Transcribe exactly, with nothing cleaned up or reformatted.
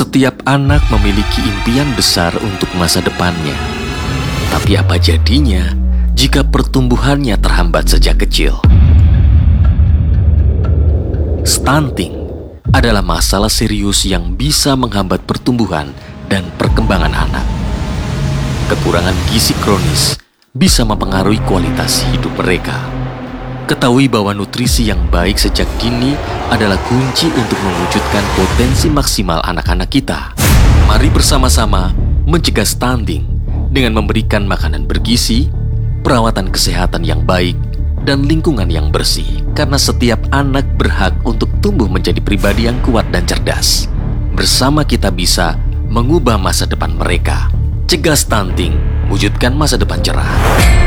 Setiap anak memiliki impian besar untuk masa depannya. Tapi apa jadinya jika pertumbuhannya terhambat sejak kecil? Stunting adalah masalah serius yang bisa menghambat pertumbuhan dan perkembangan anak. Kekurangan gizi kronis bisa mempengaruhi kualitas hidup mereka. Ketahui bahwa nutrisi yang baik sejak dini adalah kunci untuk mewujudkan potensi maksimal anak-anak kita. Mari bersama-sama mencegah stunting dengan memberikan makanan bergizi, perawatan kesehatan yang baik, dan lingkungan yang bersih. Karena setiap anak berhak untuk tumbuh menjadi pribadi yang kuat dan cerdas. Bersama kita bisa mengubah masa depan mereka. Cegah stunting, wujudkan masa depan cerah.